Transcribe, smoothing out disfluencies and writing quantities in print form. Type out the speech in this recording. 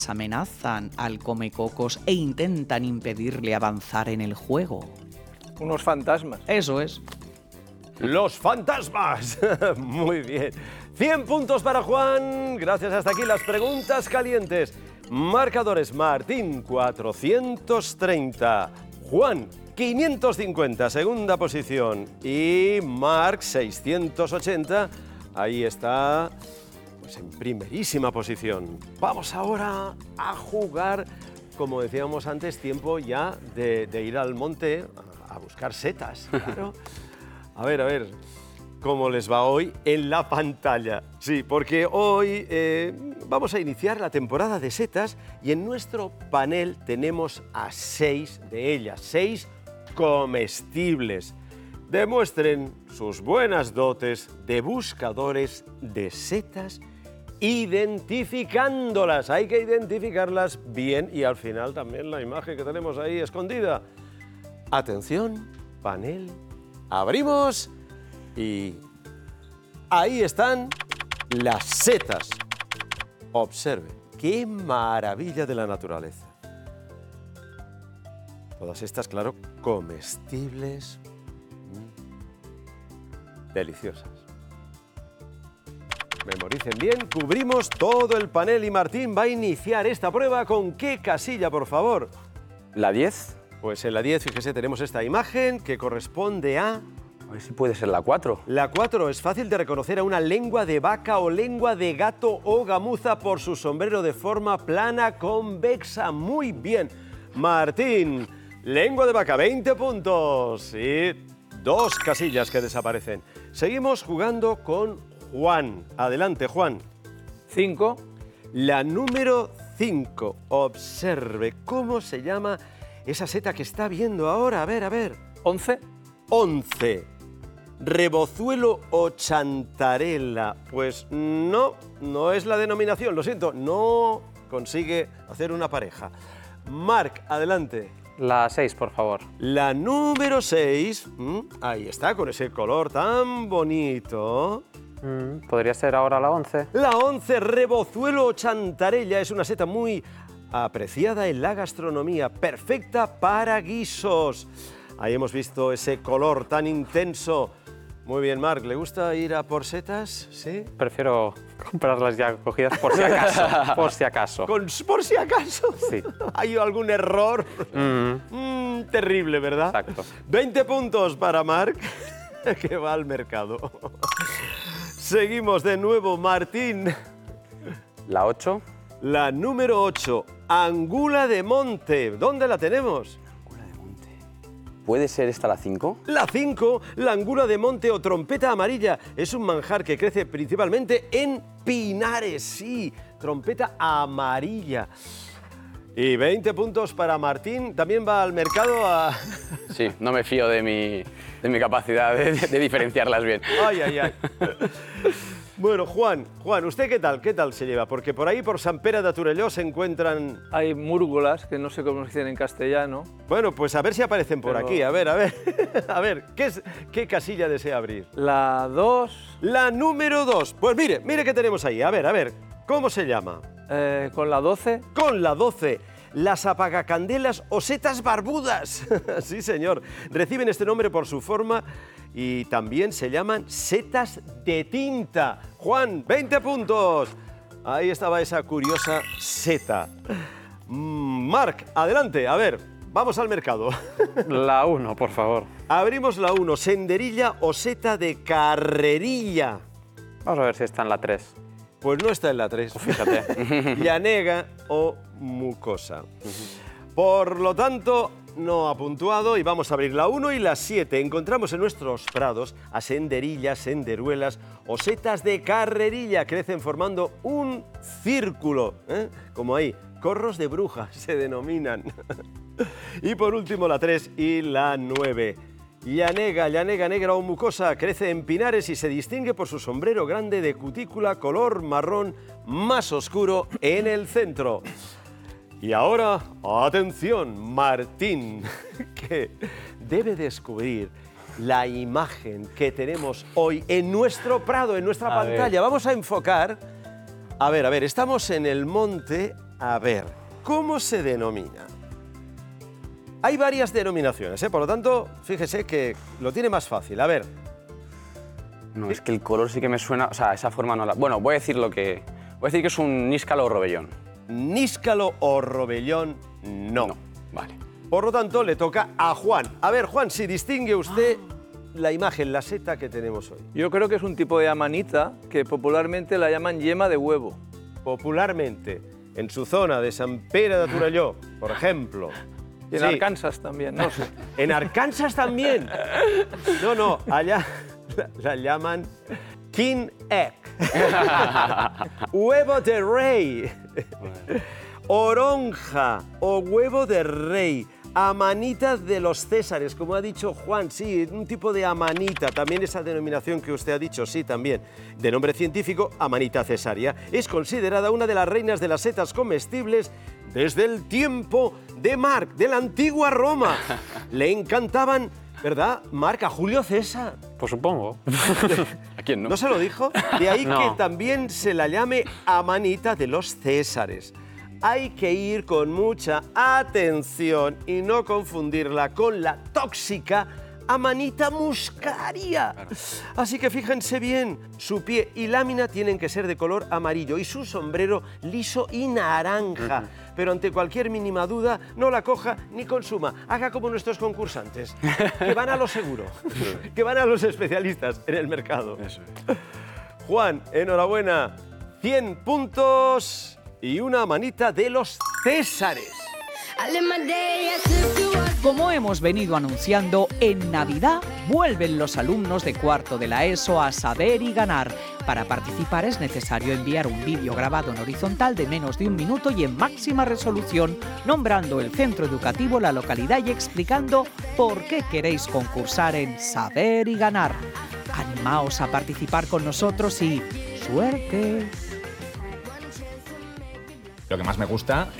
amenazan al Comecocos e intentan impedirle avanzar en el juego? Unos fantasmas. Eso es. Los fantasmas. Muy bien. 100 puntos para Juan. Gracias, hasta aquí las preguntas calientes. Marcadores: Martín 430, Juan 550, segunda posición, y Marc 680. Ahí está, pues en primerísima posición. Vamos ahora a jugar, como decíamos antes, tiempo ya de ir al monte a buscar setas. Claro. A ver, ¿cómo les va hoy en la pantalla? Sí, porque hoy vamos a iniciar la temporada de setas y en nuestro panel tenemos a 6 de ellas, 6 comestibles. Demuestren sus buenas dotes de buscadores de setas identificándolas. Hay que identificarlas bien y al final también la imagen que tenemos ahí escondida. Atención, panel, abrimos y ahí están las setas. Observe, qué maravilla de la naturaleza. Todas estas, claro, comestibles, deliciosas. Memoricen bien, cubrimos todo el panel y Martín va a iniciar esta prueba. ¿Con qué casilla, por favor? ¿La 10? Pues en la 10, fíjese, tenemos esta imagen que corresponde a... A ver si puede ser la 4. La 4 es fácil de reconocer a una lengua de vaca o lengua de gato o gamuza por su sombrero de forma plana convexa. Muy bien. Martín, lengua de vaca, 20 puntos. Y 2 casillas que desaparecen. Seguimos jugando con Juan. Adelante, Juan. 5. La número 5. Observe cómo se llama esa seta que está viendo ahora. A ver. 11. 11. Rebozuelo o chantarela. Pues no es la denominación, lo siento, no consigue hacer una pareja. Marc, adelante. La 6, por favor. La número 6, ahí está, con ese color tan bonito. ¿Podría ser ahora la 11? La 11, rebozuelo o chantarella, es una seta muy apreciada en la gastronomía, perfecta para guisos. Ahí hemos visto ese color tan intenso. Muy bien, Marc, ¿le gusta ir a por setas? ¿Sí? Prefiero comprarlas ya cogidas por si acaso. Por si acaso. ¿Por si acaso? Sí. ¿Hay algún error? Terrible, ¿verdad? Exacto. 20 puntos para Marc, que va al mercado. Seguimos de nuevo, Martín. La 8. La número 8, angula de monte. ¿Dónde la tenemos? ¿Puede ser esta la 5? La 5, la angula de monte o trompeta amarilla. Es un manjar que crece principalmente en pinares, sí, trompeta amarilla. Y 20 puntos para Martín. También va al mercado a... Sí, no me fío de mi capacidad de diferenciarlas bien. Ay. Bueno, Juan, ¿usted qué tal se lleva? Porque por ahí, por Sant Pere de Torelló, se encuentran... Hay múrgolas, que no sé cómo se dicen en castellano. Bueno, pues a ver si aparecen por Pero- aquí. A ver. A ver, ¿qué casilla desea abrir? La 2, La número 2. Pues mire qué tenemos ahí. A ver, ¿cómo se llama? con la 12. Con la 12, las apagacandelas o setas barbudas. Sí, señor. Reciben este nombre por su forma y también se llaman setas de tinta. Juan, 20 puntos. Ahí estaba esa curiosa seta. Marc, adelante. A ver, vamos al mercado. La 1, por favor. Abrimos la 1, senderilla o seta de carrerilla. Vamos a ver si está en la 3. Pues no está en la 3. Fíjate. Llanega o mucosa. Por lo tanto, no ha puntuado y vamos a abrir la 1 y la 7. Encontramos en nuestros prados a senderillas, senderuelas o setas de carrerilla. Crecen formando un círculo, como ahí, corros de bruja se denominan. Y por último la 3 y la 9. Llanega negra o mucosa, crece en pinares y se distingue por su sombrero grande de cutícula color marrón más oscuro en el centro. Y ahora, atención, Martín, que debe descubrir la imagen que tenemos hoy en nuestro prado, en nuestra pantalla. Vamos a enfocar. A ver, estamos en el monte A ver, ¿cómo se denomina? Hay varias denominaciones, por lo tanto, fíjese que lo tiene más fácil. A ver, No, es que el color sí que me suena, o sea, esa forma no la... Bueno, voy a decir que es un níscalo o robellón. níscalo o robellón, no. No, vale. Por lo tanto, le toca a Juan. A ver, Juan, si distingue usted la imagen, la seta que tenemos hoy. Yo creo que es un tipo de amanita que popularmente la llaman yema de huevo. Popularmente, en su zona de Sant Pere de Torelló, por ejemplo. Y en Sí. Arkansas también, no sé. ¿En Arkansas también? No, allá la llaman King Egg. Huevo de rey. Oronja o huevo de rey. Amanita de los Césares, como ha dicho Juan, sí, un tipo de amanita, también esa denominación que usted ha dicho, sí, también. De nombre científico, Amanita cesaria. Es considerada una de las reinas de las setas comestibles desde el tiempo de Marc, de la antigua Roma. Le encantaban, ¿verdad, Marc, a Julio César? Pues supongo. ¿A quién no? ¿No se lo dijo? De ahí No. que también se la llame Amanita de los Césares. Hay que ir con mucha atención y no confundirla con la tóxica Amanita muscaria. Así que fíjense bien, su pie y lámina tienen que ser de color amarillo y su sombrero liso y naranja. Pero ante cualquier mínima duda, no la coja ni consuma. Haga como nuestros concursantes, que van a lo seguro, que van a los especialistas en el mercado. Eso es. Juan, enhorabuena, 100 puntos y una manita de los Césares. Como hemos venido anunciando, en Navidad vuelven los alumnos de cuarto de la ESO a Saber y Ganar. Para participar es necesario enviar un vídeo grabado en horizontal de menos de 1 minuto y en máxima resolución, nombrando el centro educativo, la localidad y explicando por qué queréis concursar en Saber y Ganar. Animaos a participar con nosotros y ¡suerte! Lo que más me gusta